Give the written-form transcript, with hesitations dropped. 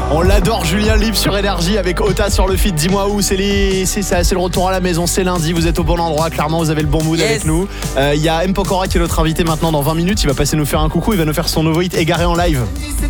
On l'adore, Julien Libre sur Énergie avec Ota sur le feat. Dis-moi où, c'est le retour à la maison, c'est lundi, vous êtes au bon endroit, clairement vous avez le bon mood avec nous. Il y a M. Pokora qui est notre invité maintenant dans 20 minutes, il va passer nous faire un coucou, il va nous faire son nouveau hit Égaré en live.